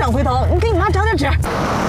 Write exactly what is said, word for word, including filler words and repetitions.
想回头，你给你妈找点纸。